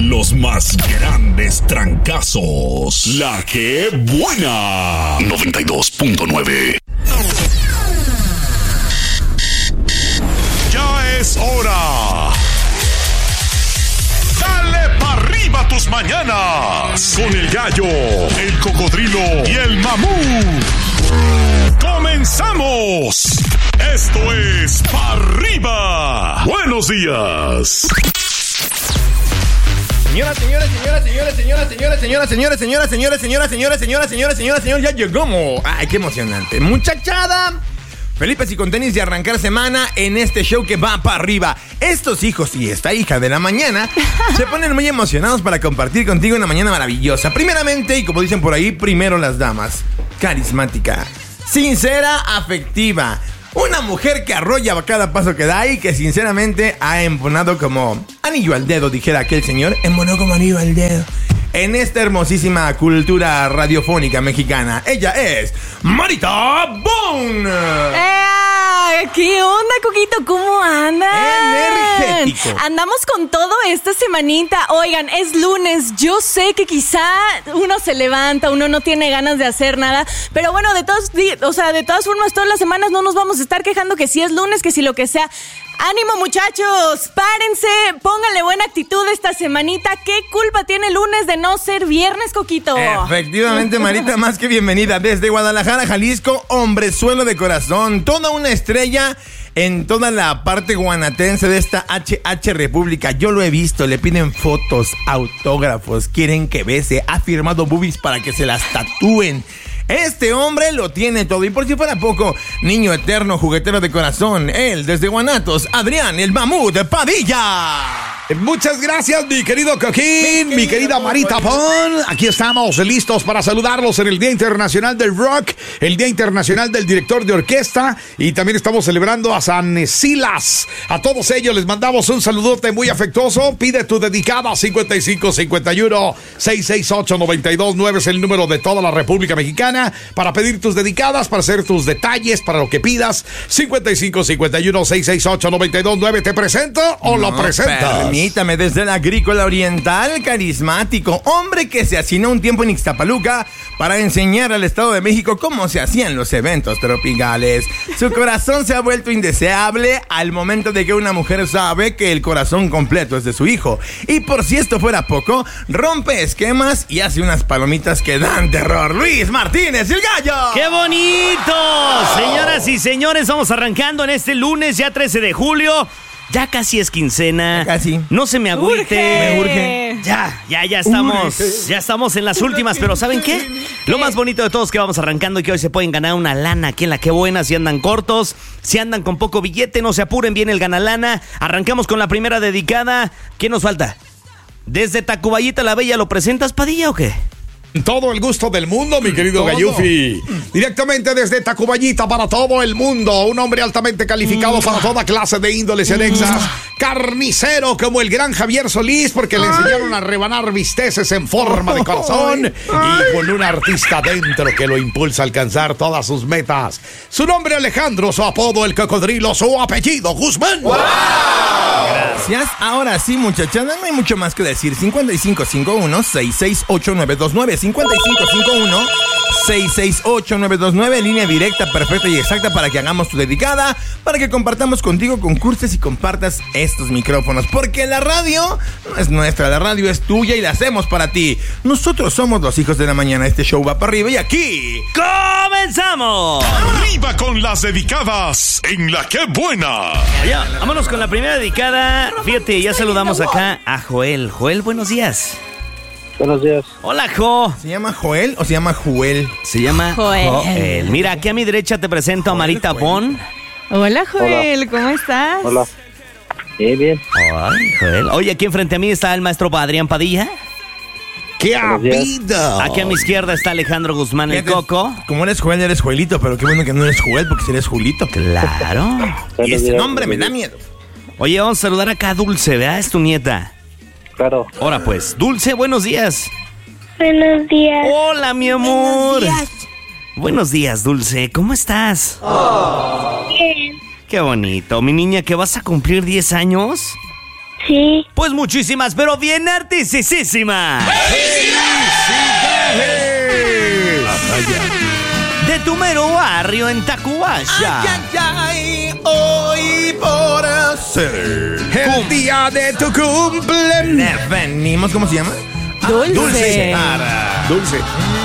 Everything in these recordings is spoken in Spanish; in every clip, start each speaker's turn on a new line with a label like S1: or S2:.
S1: Los más grandes trancazos. La que buena. 92.9. Ya es hora. Dale pa' arriba tus mañanas. Con el gallo, el cocodrilo y el mamut. ¡Comenzamos! Esto es Pa' Arriba. Buenos días.
S2: Señores, ya llegamos. Ay, qué emocionante. Muchachada. Felices y con tenis de arrancar semana en este show que va para arriba. Estos hijos y esta hija de la mañana se ponen muy emocionados para compartir contigo una mañana maravillosa. Primeramente, y como dicen por ahí, primero las damas. Carismática, sincera, afectiva. Una mujer que arrolla a cada paso que da y que sinceramente ha embonado como anillo al dedo, dijera aquel señor. Embonó como anillo al dedo en esta hermosísima cultura radiofónica mexicana. Ella es Marita Bon.
S3: ¿Qué onda, Coquito? ¿Cómo andan?
S2: Energético.
S3: Andamos con todo esta semanita. Oigan, es lunes. Yo sé que quizá uno se levanta, uno no tiene ganas de hacer nada, pero bueno, de todas formas, todas las semanas no nos vamos a estar quejando que si es lunes, que si lo que sea. ¡Ánimo, muchachos! ¡Párense! Pónganle buena actitud esta semanita. ¿Qué culpa tiene el lunes de no ser viernes, Coquito?
S2: Efectivamente, Marita, más que bienvenida. Desde Guadalajara, Jalisco, hombrezuelo de corazón. Toda una estrella en toda la parte guanatense de esta HH República. Yo lo he visto, le piden fotos, autógrafos, quieren que bese. Ha firmado boobies para que se las tatúen. Este hombre lo tiene todo. Y por si fuera poco, niño eterno, juguetero de corazón. Él, desde Guanatos, Adrián, el mamut de Padilla.
S4: Muchas gracias, mi querido Coquín, mi querida Marita Pon. Aquí estamos listos para saludarlos en el Día Internacional del Rock, el Día Internacional del Director de Orquesta, y también estamos celebrando a San Silas. A todos ellos les mandamos un saludote muy afectuoso. Pide tu dedicada 5551-668-929 es el número de toda la República Mexicana para pedir tus dedicadas, para hacer tus detalles, para lo que pidas. 5551-668-929. ¿Te presento o lo presentas?
S2: Permítame, desde el Agrícola Oriental, carismático, hombre que se hacinó un tiempo en Ixtapaluca para enseñar al Estado de México cómo se hacían los eventos tropicales. Su corazón se ha vuelto indeseable al momento de que una mujer sabe que el corazón completo es de su hijo. Y por si esto fuera poco, rompe esquemas y hace unas palomitas que dan terror. Luis Martínez, el gallo.
S5: ¡Qué bonito! Señoras y señores, vamos arrancando en este lunes, ya 13 de julio. Ya casi es quincena.
S2: Ya casi.
S5: No se me agüite.
S2: Me urge.
S5: Ya estamos en las últimas, pero ¿saben qué? Lo más bonito de todo es que vamos arrancando y que hoy se pueden ganar una lana aquí en La Que Buena. Si andan cortos, si andan con poco billete, no se apuren, viene el ganalana. Arrancamos con la primera dedicada. ¿Qué nos falta? Desde Tacubaya la Bella, ¿lo presentas, Padilla, o qué?
S4: Todo el gusto del mundo, mi querido Gallufi. Directamente desde Tacubaya para todo el mundo. Un hombre altamente calificado para toda clase de índoles y anexas. Carnicero como el gran Javier Solís, porque le enseñaron a rebanar bisteces en forma de corazón. Y con un artista dentro que lo impulsa a alcanzar todas sus metas. Su nombre Alejandro, su apodo el Cocodrilo, su apellido Guzmán.
S2: ¡Wow! Gracias. Ahora sí, muchachada, no hay mucho más que decir. 5551-668-929. 5551-668-929. Línea directa, perfecta y exacta para que hagamos tu dedicada, para que compartamos contigo, concurses y compartas estos micrófonos. Porque la radio no es nuestra, la radio es tuya y la hacemos para ti. Nosotros somos los hijos de la mañana. Este show va para arriba y aquí
S5: ¡comenzamos!
S1: Arriba con las dedicadas en La Que Buena.
S5: Ya, vámonos con la primera dedicada. Fíjate, ya saludamos acá a Joel. Joel, buenos días.
S6: Buenos días.
S5: Hola, Jo.
S2: ¿Se llama Joel o se llama Juel?
S5: Se llama
S3: Joel.
S5: Mira, aquí a mi derecha te presento a Marita Bon.
S3: Hola, Joel. ¿Cómo estás?
S6: Hola. Bien.
S5: Ay, Joel. Oye, aquí enfrente a mí está el maestro Adrián Padilla.
S4: ¡Qué habido!
S5: Aquí a mi izquierda está Alejandro Guzmán, el Coco.
S2: Como eres Joel, eres Joelito, pero qué bueno que no eres Joel, porque si eres Julito.
S5: Claro.
S2: Y ese nombre me da miedo.
S5: Oye, vamos a saludar acá a Dulce, ¿verdad? Es tu nieta.
S6: Claro.
S5: Ahora pues, Dulce, buenos días.
S7: Buenos días.
S5: Hola, mi amor.
S7: Buenos días.
S5: Buenos días, Dulce. ¿Cómo estás?
S7: Bien.
S5: Qué bonito. Mi niña, ¿que vas a cumplir 10 años?
S7: Sí.
S5: Pues muchísimas, pero bien artisísimas. De tu mero barrio en Tacubaya.
S2: Ay, hoy por ser
S4: El día de tu cumpleaños.
S2: venimos, ¿cómo se llama?
S3: Dulce.
S4: Dulce.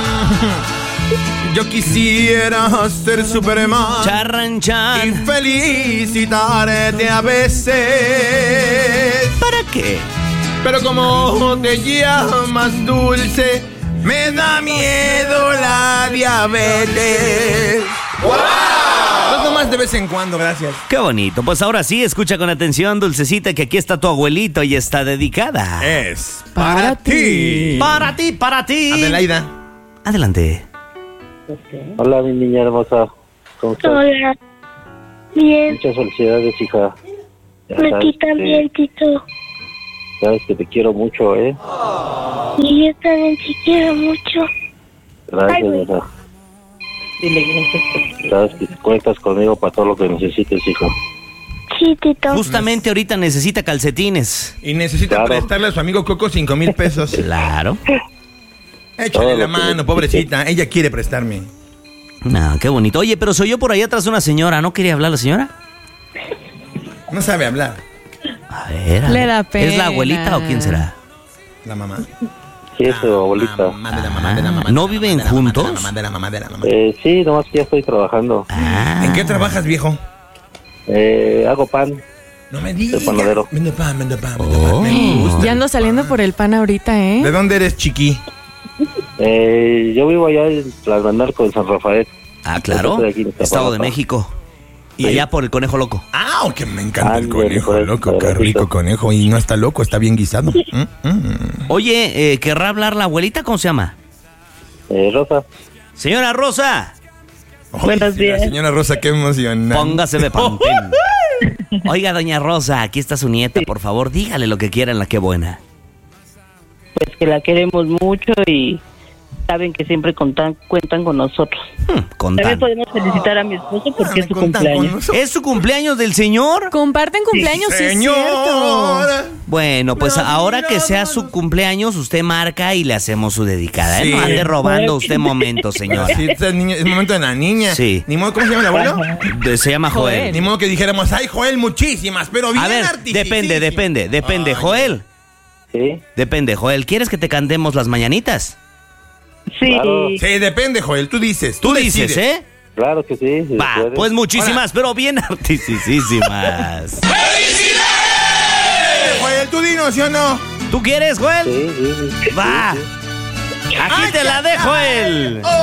S2: Yo quisiera ser Superman y
S5: Charranchan.
S2: felicitarte a veces.
S5: ¿Para qué?
S2: Pero como te llamas Dulce, me da miedo la diabetes. ¡Wow! No nomás de vez en cuando, gracias.
S5: Qué bonito. Pues ahora sí, escucha con atención, Dulcecita, que aquí está tu abuelito y está dedicada.
S2: Es
S3: Para ti.
S5: Para ti, para ti.
S2: Adelaida.
S5: Adelante.
S6: Hola, mi niña hermosa. ¿Cómo estás?
S7: Hola. Bien.
S6: Muchas felicidades, hija. Ya
S7: A ti
S6: sabes
S7: también, Tito.
S6: sabes que te quiero mucho, ¿eh?
S7: Y yo también te quiero mucho.
S6: Gracias,
S7: Ay,
S6: hija. Sabes que cuentas conmigo para todo lo que necesites, hija.
S7: Sí, Tito.
S5: Justamente ahorita necesita calcetines.
S2: Y necesita
S6: Claro.
S2: prestarle a su amigo Coco 5,000 pesos.
S5: Claro.
S2: Échale
S6: Todo
S2: la
S6: lo que
S2: mano, pobrecita. Ella quiere prestarme.
S5: No, qué bonito. Oye, pero soy yo por ahí atrás de una señora. ¿No quería hablar la señora?
S2: No sabe hablar.
S5: A ver.
S3: Le da
S5: ¿Es la
S3: pena.
S5: abuelita o quién será?
S2: La mamá.
S6: Sí, es tu abuelita.
S2: Mamá de la mamá de la mamá.
S5: ¿No
S2: de la
S5: viven
S2: mamá de la mamá
S5: juntos?
S2: de la mamá de la mamá de la mamá.
S6: Sí, nomás que ya estoy trabajando.
S5: Ah.
S2: ¿En qué trabajas, viejo?
S6: Hago pan.
S2: No me digas.
S6: Soy panadero.
S2: Vende pan, vende pan, vende
S5: Oh.
S2: pan. Me gusta.
S3: Ya ando saliendo por el pan ahorita,
S2: ¿De
S3: ¿eh?
S2: dónde eres, chiqui?
S6: Yo vivo allá en Plasmanarco, en San Rafael.
S5: Ah, claro.
S6: Estoy aquí en
S5: Estado de
S6: Iztapalapa.
S5: México.
S2: ¿Y
S5: Allá por el conejo loco.
S2: Ah, que me encanta el
S6: Ándale,
S2: conejo,
S6: por eso,
S2: loco. Qué
S6: pobrecito.
S2: rico conejo. Y no está loco, está bien guisado.
S5: Oye, ¿querrá hablar la abuelita? ¿Cómo se llama?
S6: Rosa.
S5: Señora Rosa,
S7: Buenos
S2: Sí, la
S7: días.
S2: señora Rosa, qué emocionante.
S5: póngase de pantín. Oiga, doña Rosa, aquí está su nieta. Por favor, dígale lo que quiera en la que buena.
S8: Pues que la queremos mucho y saben que siempre cuentan con nosotros.
S5: Con
S8: También
S5: tan-
S8: podemos felicitar a mi esposo porque es su
S2: Contan con
S8: cumpleaños.
S2: nosotros.
S5: ¿Es su cumpleaños del señor?
S3: Comparten cumpleaños, sí es cierto.
S2: Señor.
S5: Bueno, pues ahora que sea su cumpleaños, usted marca y le hacemos su dedicada. ¿eh?
S2: Sí.
S5: No ande robando usted momentos, señora.
S2: Sí, es momento de la niña.
S5: Sí.
S2: Ni modo, ¿cómo se llama el abuelo?
S5: Se llama Joel.
S2: Ni modo que dijéramos, ay, Joel, muchísimas, pero bien
S5: A ver,
S2: artificiosísimas.
S5: depende,
S2: Ay,
S5: Joel.
S6: Sí,
S5: Depende, Joel. ¿Quieres que te cantemos las mañanitas?
S8: Sí,
S6: Claro.
S2: Sí, depende, Joel, tú dices.
S5: Tú dices,
S2: decides.
S5: ¿eh?
S6: claro que sí. si
S5: Va,
S6: puedes.
S5: pues muchísimas, pero bien artisísimas.
S2: Joel, tú dinos, ¿sí o no?
S5: ¿Tú quieres, Joel?
S6: Sí, sí, sí.
S5: Va.
S6: Sí, sí.
S5: Aquí te la dejo, Joel.